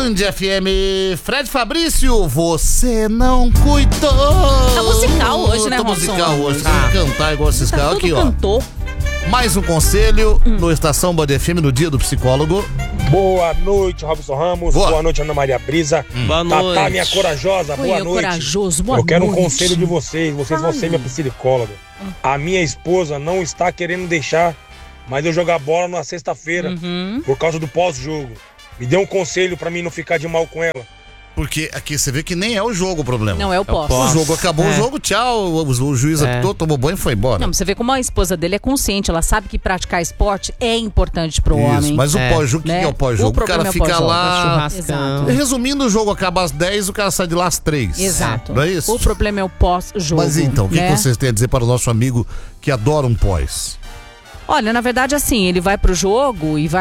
Band FM, Fred Fabrício, você não cuidou. Tá musical hoje, né, Tá Robson? musical hoje, tem que cantar igual esses caras aqui, ó. Cantou. Mais um conselho no Estação Band FM no Dia do Psicólogo. Boa noite, Robson Ramos. Boa noite, Ana Maria Brisa. Boa noite. Tatá, minha corajosa. Boa noite. Corajoso, boa Eu quero um noite. conselho de vocês. Vocês vão ser minha psicóloga. A minha esposa não está querendo deixar mais eu jogar bola na sexta-feira por causa do pós-jogo. Me dê um conselho pra mim não ficar de mal com ela. Porque aqui você vê que nem é o jogo o problema. Não é o pós. O jogo acabou, o jogo, tchau. O juiz apitou, tomou banho e foi embora. Não, você vê como a esposa dele é consciente, ela sabe que praticar esporte é importante pro homem. Mas o pós-jogo, o que é o pós-jogo? O cara problema é o fica pós-jogo. lá. Exato. Resumindo, o jogo acaba às 10, o cara sai de lá às 3. Exato. Não é isso? O problema é o pós-jogo. Mas então, o que né? vocês têm a dizer para o nosso amigo que adora um pós? Olha, na verdade, assim, ele vai pro jogo e vai